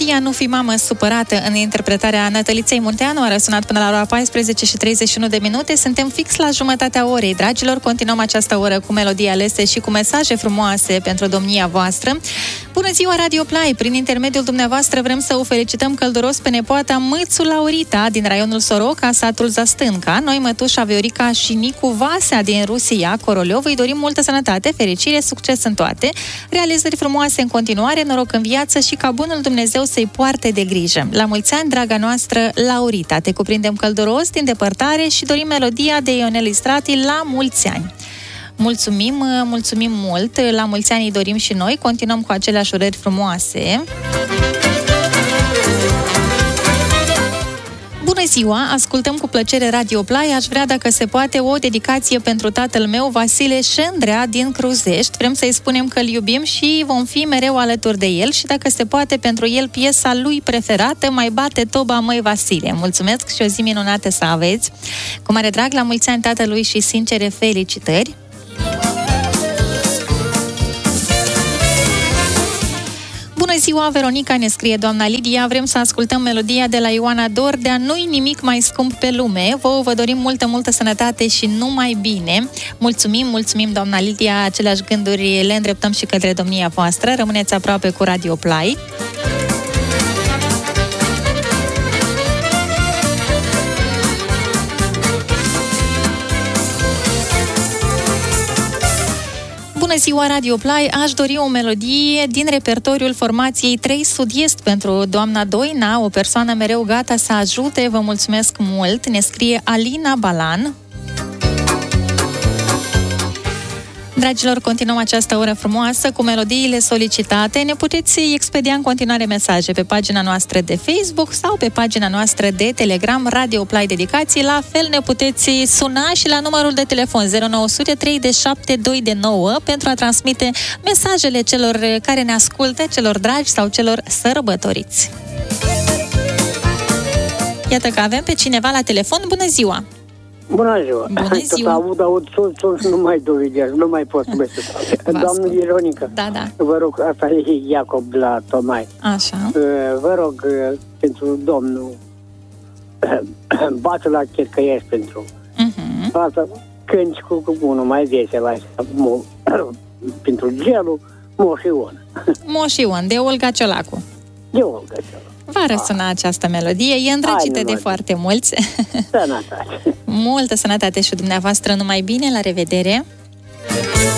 melodia Nu fi mamă supărată în interpretarea Nătăliței Munteanu a răsunat până la ora 14 și 31 de minute. Suntem fix la jumătatea orei, dragilor. Continuăm această oră cu melodii alese și cu mesaje frumoase pentru domnia voastră. Bună ziua, Radio Play! Prin intermediul dumneavoastră vrem să o felicităm călduros pe nepoata Mățu Laurita din raionul Soroca, satul Zastânca. Noi, mătușa Viorica și Nicu Vasea din Rusia, Coroliov, îi dorim multă sănătate, fericire, succes în toate, realizări frumoase în continuare, noroc în viață și ca bunul Dumnezeu să-i poarte de grijă. La mulți ani, draga noastră Laurita, te cuprindem călduros din depărtare și dorim melodia de Ionel Istrati La mulți ani. Mulțumim mult, la mulți ani îi dorim și noi, continuăm cu aceleași urări frumoase. Bună ziua, ascultăm cu plăcere Radio Play. Aș vrea, dacă se poate, o dedicație pentru tatăl meu, Vasile Șendrea din Cruzești. Vrem să-i spunem că îl iubim și vom fi mereu alături de el și, dacă se poate, pentru el piesa lui preferată, Mai bate toba, măi Vasile. Mulțumesc și o zi minunată să aveți. Cu mare drag, la mulți ani tatălui și sincere felicitări. Bună ziua, Veronica, ne scrie doamna Lidia. Vrem să ascultăm melodia de la Ioana Dordea, Nu-i nimic mai scump pe lume. Vă dorim multă sănătate și numai bine. Mulțumim, doamna Lidia. Aceleași gânduri le îndreptăm și către domnia voastră. Rămâneți aproape cu Radio Play. Bună ziua, Radio Play! Aș dori o melodie din repertoriul formației 3 Sud-Est pentru doamna Doina, o persoană mereu gata să ajute. Vă mulțumesc mult! Ne scrie Alina Balan. Dragilor, continuăm această oră frumoasă cu melodiile solicitate. Ne puteți expedia în continuare mesaje pe pagina noastră de Facebook sau pe pagina noastră de Telegram Radio Play Dedicații. La fel ne puteți suna și la numărul de telefon 0900 37229 pentru a transmite mesajele celor care ne ascultă, celor dragi sau celor sărbătoriți. Iată că avem pe cineva la telefon. Bună ziua! Bună ziua! Bună ziua! Aud, nu mai dovedesc, nu mai pot să Doamnă Ironica, da. Vă rog, asta e Iacob la Tomai. Așa. Vă rog, pentru domnul Batu la Chercăiești, pentru asta, cânti cu unul mai vesel, pentru gelul, Moș Ion. Moș Ion, de Olga Ciolacu. De Olga Ciolacu. Va răsuna această melodie, e îndrăgită de foarte mulți. Sănătate! Multă sănătate și dumneavoastră, numai bine, la revedere!